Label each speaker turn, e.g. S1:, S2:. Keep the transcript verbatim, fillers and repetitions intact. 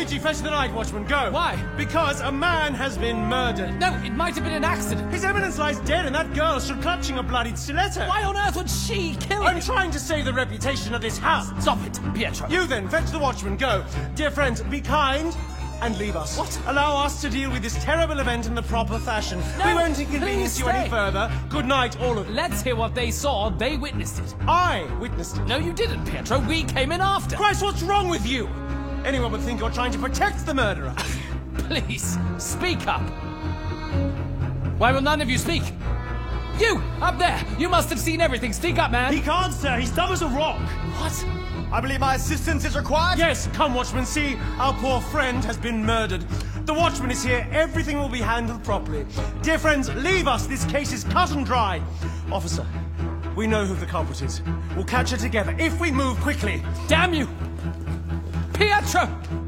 S1: Luigi, fetch the night watchman, go!
S2: Why?
S1: Because a man has been murdered.
S2: No, it might have been an accident.
S1: His Eminence lies dead and that girl stood clutching a bloodied stiletto.
S2: Why on earth would she kill him?
S1: I'm trying to save the reputation of this house.
S2: Stop it, Pietro.
S1: You then, fetch the watchman, go. Dear friends, be kind and leave us.
S2: What?
S1: Allow us to deal with this terrible event in the proper fashion.
S2: No,
S1: we won't inconvenience
S2: please
S1: you any
S2: stay.
S1: further. Good night, all of you.
S2: Let's hear what they saw. They witnessed it.
S1: I witnessed it.
S2: No, you didn't, Pietro. We came in after.
S1: Christ, what's wrong with you? Anyone would think you're trying to protect the murderer.
S2: Please, speak up. Why will none of you speak? You, up there, you must have seen everything. Speak up, man.
S3: He can't, sir. He's dumb as a rock.
S2: What?
S3: I believe my assistance is required.
S1: Yes, come, watchman. See, our poor friend has been murdered. The watchman is here. Everything will be handled properly. Dear friends, leave us. This case is cut and dry. Officer, we know who the culprit is. We'll catch her together if we move quickly.
S2: Damn you! Pietro!